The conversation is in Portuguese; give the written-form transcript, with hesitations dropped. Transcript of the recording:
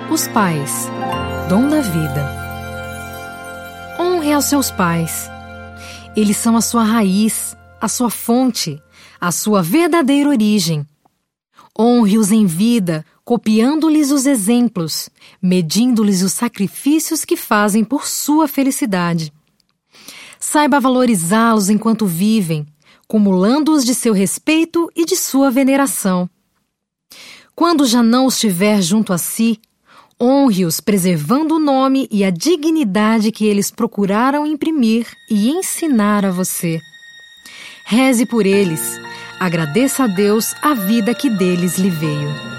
Os pais, dom da vida. Honre aos seus pais. Eles são a sua raiz, a sua fonte, a sua verdadeira origem. Honre-os em vida, copiando-lhes os exemplos, medindo-lhes os sacrifícios que fazem por sua felicidade. Saiba valorizá-los enquanto vivem, cumulando-os de seu respeito e de sua veneração. Quando já não os tiver junto a si, honre-os preservando o nome e a dignidade que eles procuraram imprimir e ensinar a você. Reze por eles, agradeça a Deus a vida que deles lhe veio.